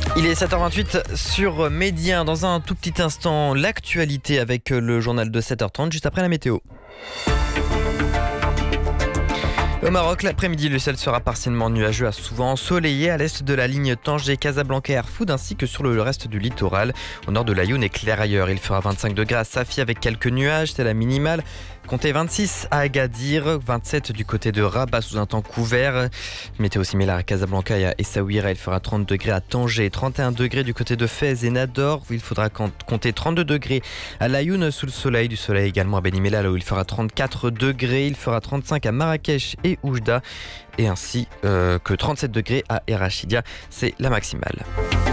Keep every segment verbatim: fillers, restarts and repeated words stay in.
Il est sept heures vingt-huit sur Média. Dans un tout petit instant, l'actualité avec le journal de sept heures trente, juste après la météo. Au Maroc, l'après-midi, le ciel sera partiellement nuageux à souvent ensoleillé à l'est de la ligne Tanger, Casablanca et Erfoud, ainsi que sur le reste du littoral. Au nord de l'Aïoun et clair ailleurs. Il fera vingt-cinq degrés à Safi avec quelques nuages, c'est la minimale. Comptez vingt-six à Agadir, vingt-sept du côté de Rabat sous un temps couvert. Météo similaire à Casablanca et à Essaouira, il fera trente degrés à Tanger, trente et un degrés du côté de Fès et Nador. Il faudra compter trente-deux degrés à l'Aïoun sous le soleil. Du soleil également à Beni Mellal où il fera trente-quatre degrés. Il fera trente-cinq à Marrakech et Oujda et ainsi euh, que trente-sept degrés à Erachidia. C'est la maximale.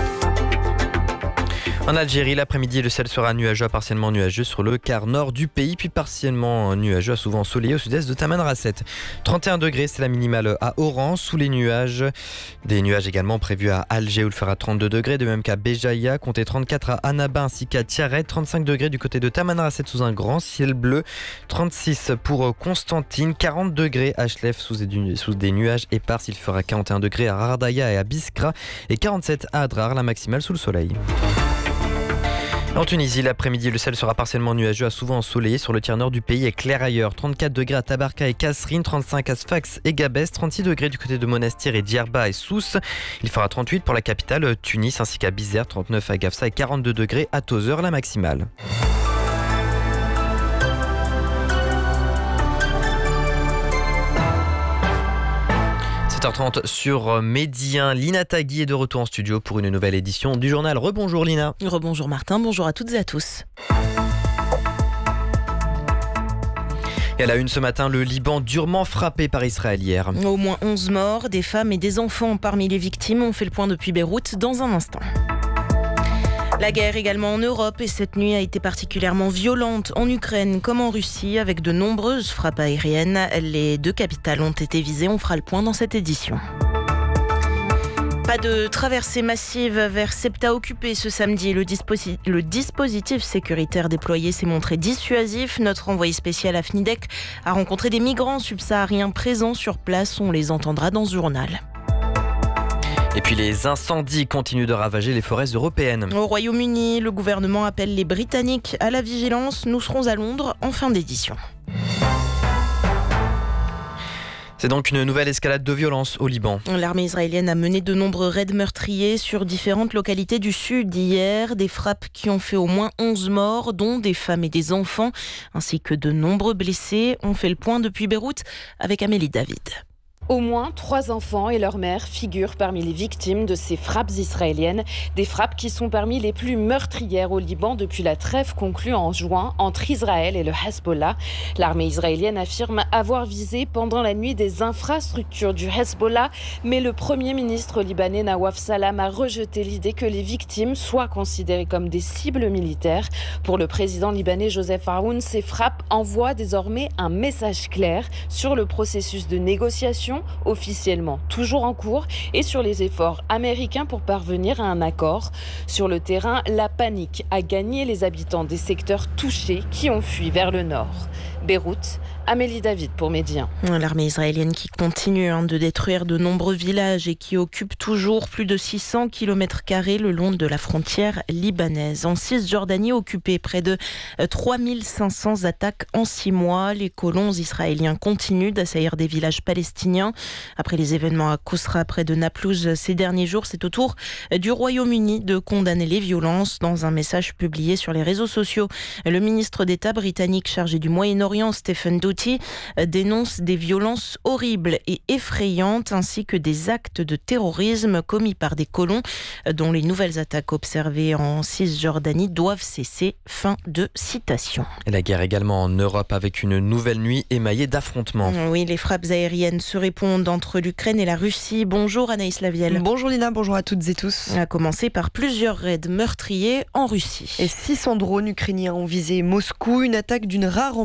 En Algérie, l'après-midi, le ciel sera nuageux à partiellement nuageux sur le quart nord du pays, puis partiellement nuageux à souvent ensoleillé au sud-est de Tamanrasset. trente et un degrés, c'est la minimale à Oran, sous les nuages. Des nuages également prévus à Alger où il fera trente-deux degrés, de même qu'à Béjaïa, comptez trente-quatre à Annaba ainsi qu'à Tiaret, trente-cinq degrés du côté de Tamanrasset sous un grand ciel bleu, trente-six pour Constantine, quarante degrés à Chlef sous des, sous des nuages épars, il fera quarante et un degrés à Rardaya et à Biskra et quarante-sept à Adrar, la maximale sous le soleil. En Tunisie, l'après-midi, le ciel sera partiellement nuageux à souvent ensoleillé sur le tiers nord du pays et clair ailleurs. trente-quatre degrés à Tabarka et Kasserine, trente-cinq à Sfax et Gabès, trente-six degrés du côté de Monastir et Djerba et Sousse. Il fera trente-huit pour la capitale Tunis ainsi qu'à Bizerte, trente-neuf à Gafsa et quarante-deux degrés à Tozeur, la maximale. sept heures trente sur Média. Lina Tagui est de retour en studio pour une nouvelle édition du journal. Rebonjour Lina. Rebonjour Martin, bonjour à toutes et à tous. Et à la une ce matin, le Liban durement frappé par Israël hier. Au moins onze morts, des femmes et des enfants parmi les victimes. On fait le point depuis Beyrouth dans un instant. La guerre également en Europe et cette nuit a été particulièrement violente en Ukraine comme en Russie avec de nombreuses frappes aériennes. Les deux capitales ont été visées, on fera le point dans cette édition. Pas de traversée massive vers Sebta occupée ce samedi. Le, disposi- le dispositif sécuritaire déployé s'est montré dissuasif. Notre envoyé spécial à F N I D E C a rencontré des migrants subsahariens présents sur place. On les entendra dans ce journal. Et puis les incendies continuent de ravager les forêts européennes. Au Royaume-Uni, le gouvernement appelle les Britanniques à la vigilance. Nous serons à Londres en fin d'édition. C'est donc une nouvelle escalade de violence au Liban. L'armée israélienne a mené de nombreux raids meurtriers sur différentes localités du sud hier. Des frappes qui ont fait au moins onze morts, dont des femmes et des enfants, ainsi que de nombreux blessés. On fait le point depuis Beyrouth avec Amélie David. Au moins trois enfants et leur mère figurent parmi les victimes de ces frappes israéliennes. Des frappes qui sont parmi les plus meurtrières au Liban depuis la trêve conclue en juin entre Israël et le Hezbollah. L'armée israélienne affirme avoir visé pendant la nuit des infrastructures du Hezbollah, mais le premier ministre libanais Nawaf Salam a rejeté l'idée que les victimes soient considérées comme des cibles militaires. Pour le président libanais Joseph Aoun, ces frappes envoient désormais un message clair sur le processus de négociation officiellement toujours en cours et sur les efforts américains pour parvenir à un accord. Sur le terrain, la panique a gagné les habitants des secteurs touchés qui ont fui vers le nord. Beyrouth, Amélie David pour Média. L'armée israélienne qui continue hein, de détruire de nombreux villages et qui occupe toujours plus de six cents kilomètres carrés le long de la frontière libanaise. En Cisjordanie, occupée près de trois mille cinq cents attaques en six mois. Les colons israéliens continuent d'assaillir des villages palestiniens. Après les événements à Kousra, près de Naplouse ces derniers jours, c'est au tour du Royaume-Uni de condamner les violences. Dans un message publié sur les réseaux sociaux, le ministre d'État britannique chargé du Moyen-Orient, Stephen Doughty, dénonce des violences horribles et effrayantes ainsi que des actes de terrorisme commis par des colons dont les nouvelles attaques observées en Cisjordanie doivent cesser. Fin de citation. Et la guerre également en Europe avec une nouvelle nuit émaillée d'affrontements. Oui, les frappes aériennes se répondent entre l'Ukraine et la Russie. Bonjour Anaïs Lavielle. Bonjour Lina, bonjour à toutes et tous. A commencé par plusieurs raids meurtriers en Russie. Et six cents drones ukrainiens ont visé Moscou, une attaque d'une rare ampleur qui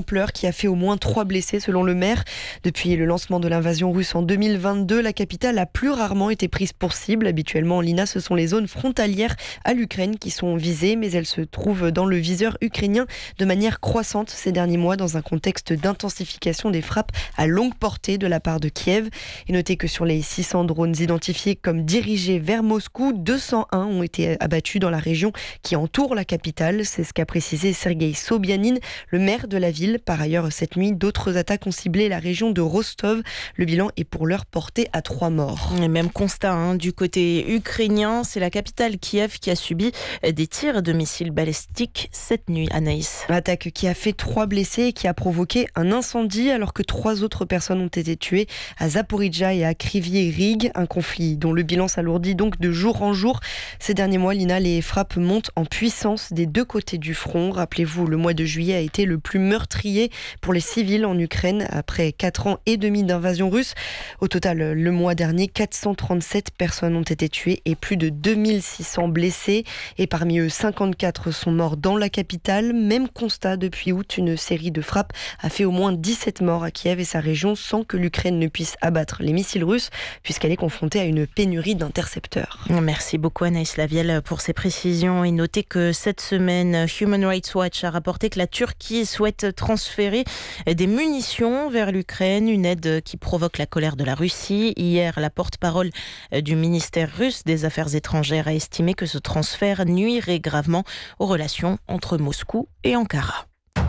qui a fait au moins trois blessés selon le maire. Depuis le lancement de l'invasion russe en deux mille vingt-deux, la capitale a plus rarement été prise pour cible. Habituellement, Lina, ce sont les zones frontalières à l'Ukraine qui sont visées, mais elles se trouvent dans le viseur ukrainien de manière croissante ces derniers mois dans un contexte d'intensification des frappes à longue portée de la part de Kiev. Et notez que sur les six cents drones identifiés comme dirigés vers Moscou, deux cent un ont été abattus dans la région qui entoure la capitale. C'est ce qu'a précisé Sergueï Sobyanin, le maire de la ville. Par ailleurs, cette nuit, d'autres attaques ont ciblé la région de Rostov. Le bilan est pour l'heure porté à trois morts. Et même constat hein, du côté ukrainien, c'est la capitale Kiev qui a subi des tirs de missiles balistiques cette nuit. Anaïs. Attaque qui a fait trois blessés et qui a provoqué un incendie alors que trois autres personnes ont été tuées à Zaporizhzhia et à Kryvyi Rih. Un conflit dont le bilan s'alourdit donc de jour en jour. Ces derniers mois, Lina, les frappes montent en puissance des deux côtés du front. Rappelez-vous, le mois de juillet a été le plus meurtrier pour les civils en Ukraine après quatre ans et demi d'invasion russe. Au total, le mois dernier, quatre cent trente-sept personnes ont été tuées et plus de deux mille six cents blessés. Et parmi eux, cinquante-quatre sont morts dans la capitale. Même constat depuis août, une série de frappes a fait au moins dix-sept morts à Kiev et sa région sans que l'Ukraine ne puisse abattre les missiles russes puisqu'elle est confrontée à une pénurie d'intercepteurs. Merci beaucoup Anaïs Lavielle pour ces précisions. Et notez que cette semaine, Human Rights Watch a rapporté que la Turquie souhaite transférer des munitions vers l'Ukraine, une aide qui provoque la colère de la Russie. Hier, la porte-parole du ministère russe des Affaires étrangères a estimé que ce transfert nuirait gravement aux relations entre Moscou et Ankara.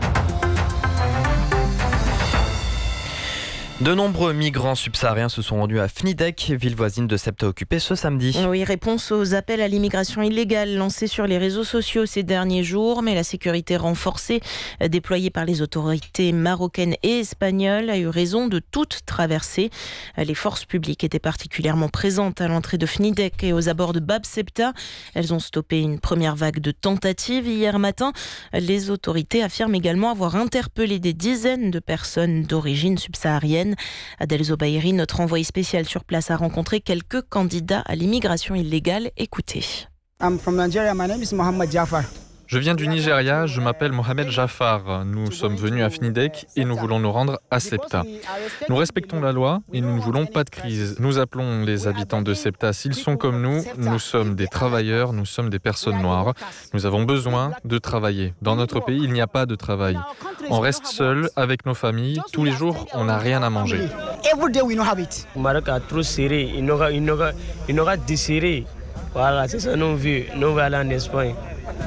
De nombreux migrants subsahariens se sont rendus à Fnidek, ville voisine de Septa occupée ce samedi. Oui, réponse aux appels à l'immigration illégale lancés sur les réseaux sociaux ces derniers jours, mais la sécurité renforcée déployée par les autorités marocaines et espagnoles a eu raison de toute traversée. Les forces publiques étaient particulièrement présentes à l'entrée de Fnidek et aux abords de Bab Septa. Elles ont stoppé une première vague de tentatives hier matin. Les autorités affirment également avoir interpellé des dizaines de personnes d'origine subsaharienne. Adel Zobairi, notre envoyé spécial sur place, a rencontré quelques candidats à l'immigration illégale. Écoutez. I'm from Nigeria. My name is Mohammed Jafar. Je viens du Nigeria, je m'appelle Mohamed Jafar. Nous sommes venus à Fnidek et nous voulons nous rendre à Septa. Nous respectons la loi et nous ne voulons pas de crise. Nous appelons les habitants de Septa s'ils sont comme nous. Nous sommes des travailleurs, nous sommes des personnes noires. Nous avons besoin de travailler. Dans notre pays, il n'y a pas de travail. On reste seul avec nos familles. Tous les jours, on n'a rien à manger. Le Maroc a trop serré, il n'aura, il n'aura, il n'aura desserré. Voilà, c'est ça nos vues. Nous allons aller en Espagne.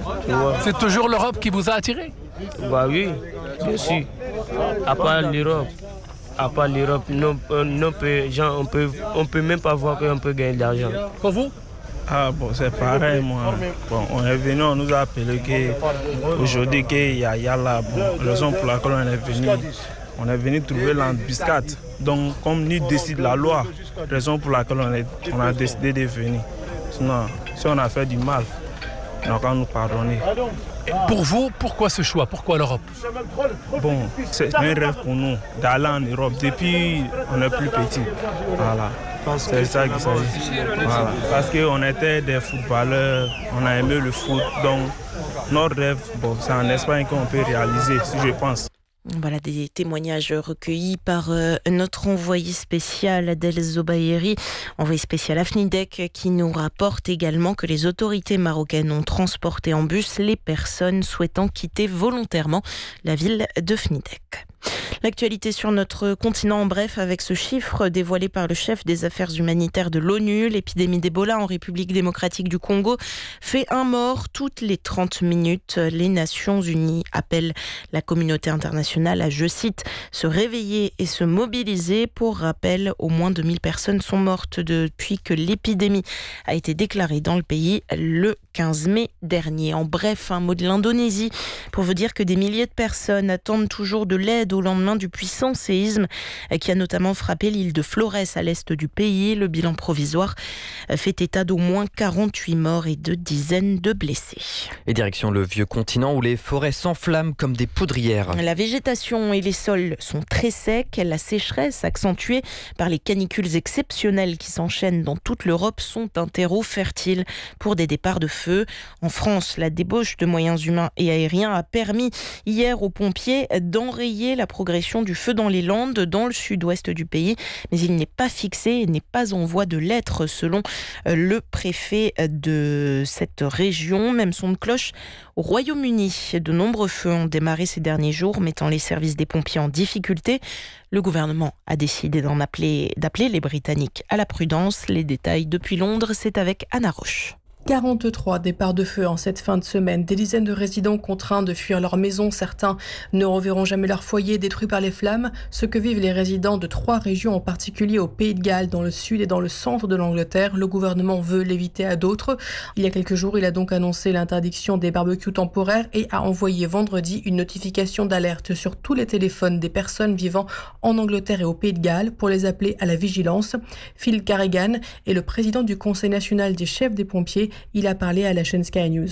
C'est toujours l'Europe qui vous a attiré? Bah oui, bien sûr. À part l'Europe, à part l'Europe, non, non peut, genre, on peut, on peut même pas voir qu'on peut gagner de l'argent. Pour vous? Ah bon, c'est pareil, moi. Bon, on est venu, on nous a appelé qu'aujourd'hui qu'il y a Yalla. Bon, raison pour laquelle on est venu, on est venu trouver l'embuscade. Donc, comme nous décide la loi, raison pour laquelle on, est, on a décidé de venir. Sinon, si on a fait du mal, on n'a qu'à nous pardonner. Et pour vous, pourquoi ce choix? Pourquoi l'Europe? Bon, c'est un rêve pour nous d'aller en Europe depuis on est plus petit. Voilà. C'est ça qui s'agit. Voilà. Parce qu'on était des footballeurs, on a aimé le foot. Donc, notre rêve, bon, c'est en Espagne qu'on peut réaliser, si je pense. Voilà des témoignages recueillis par euh, notre envoyé spécial Adel Zobairi, envoyé spécial à Fnidek, qui nous rapporte également que les autorités marocaines ont transporté en bus les personnes souhaitant quitter volontairement la ville de Fnidek. L'actualité sur notre continent en bref avec ce chiffre dévoilé par le chef des affaires humanitaires de l'ONU. L'épidémie d'Ebola en République démocratique du Congo fait un mort toutes les trente minutes. Les Nations Unies appellent la communauté internationale à, je cite, se réveiller et se mobiliser. Pour rappel, au moins deux mille personnes sont mortes depuis que l'épidémie a été déclarée dans le pays le quinze mai dernier. En bref, un mot de l'Indonésie pour vous dire que des milliers de personnes attendent toujours de l'aide au lendemain du puissant séisme qui a notamment frappé l'île de Flores à l'est du pays. Le bilan provisoire fait état d'au moins quarante-huit morts et de dizaines de blessés. Et direction le vieux continent où les forêts s'enflamment comme des poudrières. La végétation et les sols sont très secs. La sécheresse, accentuée par les canicules exceptionnelles qui s'enchaînent dans toute l'Europe, sont un terreau fertile pour des départs de feu. En France, la débauche de moyens humains et aériens a permis hier aux pompiers d'enrayer la progression du feu dans les Landes, dans le sud-ouest du pays. Mais il n'est pas fixé et n'est pas en voie de l'être, selon le préfet de cette région. Même son de cloche au Royaume-Uni. De nombreux feux ont démarré ces derniers jours, mettant les services des pompiers en difficulté. Le gouvernement a décidé d'en appeler, d'appeler les Britanniques à la prudence. Les détails depuis Londres, c'est avec Anna Roche. quarante-trois départs de feu en cette fin de semaine. Des dizaines de résidents contraints de fuir leur maison. Certains ne reverront jamais leur foyer détruit par les flammes. Ce que vivent les résidents de trois régions, en particulier au Pays de Galles, dans le sud et dans le centre de l'Angleterre. Le gouvernement veut l'éviter à d'autres. Il y a quelques jours, il a donc annoncé l'interdiction des barbecues temporaires et a envoyé vendredi une notification d'alerte sur tous les téléphones des personnes vivant en Angleterre et au Pays de Galles pour les appeler à la vigilance. Phil Carrigan est le président du Conseil national des chefs des pompiers. Il a parlé à la chaîne Sky News.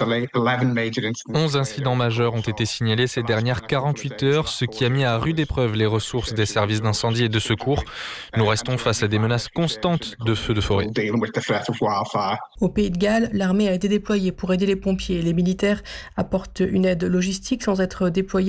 onze incidents majeurs ont été signalés ces dernières quarante-huit heures, ce qui a mis à rude épreuve les ressources des services d'incendie et de secours. Nous restons face à des menaces constantes de feux de forêt. Au Pays de Galles, l'armée a été déployée pour aider les pompiers. Les militaires apportent une aide logistique sans être déployés